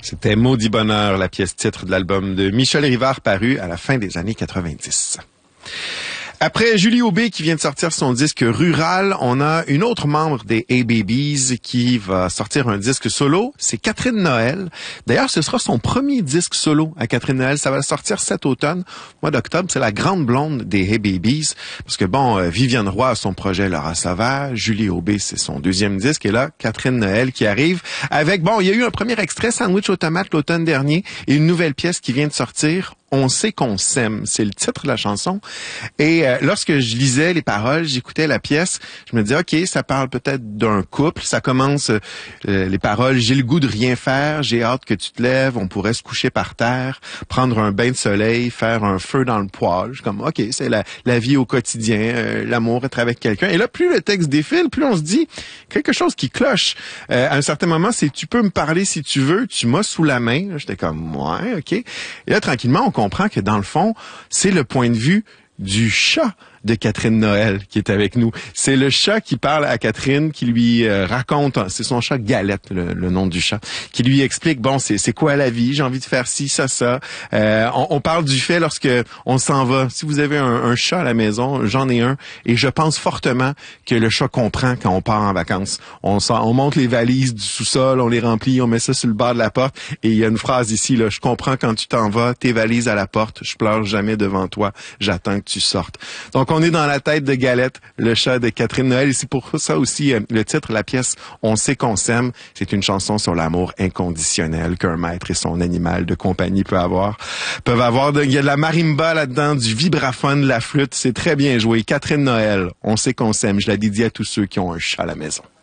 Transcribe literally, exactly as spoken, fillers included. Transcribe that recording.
C'était Maudit Bonheur, la pièce titre de l'album de Michel Rivard paru à la fin des années quatre-vingt-dix. Après Julie Aubé qui vient de sortir son disque Rural, on a une autre membre des A-Babies qui va sortir un disque solo. C'est Catherine Noël. D'ailleurs, ce sera son premier disque solo à Catherine Noël. Ça va sortir cet automne, au mois d'octobre. C'est la grande blonde des A-Babies. Parce que bon, euh, Viviane Roy a son projet Laura Sauvage. Julie Aubé, c'est son deuxième disque. Et là, Catherine Noël qui arrive avec, bon, il y a eu un premier extrait, Sandwich aux tomates, l'automne dernier, et une nouvelle pièce qui vient de sortir. On sait qu'on s'aime, c'est le titre de la chanson. Et euh, lorsque je lisais les paroles, j'écoutais la pièce, je me disais, OK, ça parle peut-être d'un couple. Ça commence, euh, les paroles, j'ai le goût de rien faire, j'ai hâte que tu te lèves, on pourrait se coucher par terre, prendre un bain de soleil, faire un feu dans le poêle. Je suis comme, OK, c'est la, la vie au quotidien, euh, l'amour, être avec quelqu'un. Et là, plus le texte défile, plus on se dit quelque chose qui cloche. Euh, à un certain moment, c'est, tu peux me parler si tu veux, tu m'as sous la main. Là, j'étais comme, ouais, OK. Et là, tranquillement, on comprend que dans le fond, c'est le point de vue du chat de Catherine Noël qui est avec nous. C'est le chat qui parle à Catherine, qui lui euh, raconte, c'est son chat Galette, le, le nom du chat, qui lui explique, bon, c'est c'est quoi la vie, j'ai envie de faire ci, ça, ça. Euh, on, on parle du fait lorsque on s'en va. Si vous avez un, un chat à la maison, j'en ai un, et je pense fortement que le chat comprend quand on part en vacances. On, on monte les valises du sous-sol, on les remplit, on met ça sur le bord de la porte, et il y a une phrase ici, là, je comprends quand tu t'en vas, tes valises à la porte, je pleure jamais devant toi, j'attends que tu sortes. Donc, on est dans la tête de Galette, le chat de Catherine Noël. Et c'est pour ça aussi, euh, le titre, la pièce « On sait qu'on s'aime », c'est une chanson sur l'amour inconditionnel qu'un maître et son animal de compagnie peuvent avoir. Peuvent avoir de, il y a de la marimba là-dedans, du vibraphone, de la flûte. C'est très bien joué. Catherine Noël, « On sait qu'on s'aime », je la dédie à tous ceux qui ont un chat à la maison.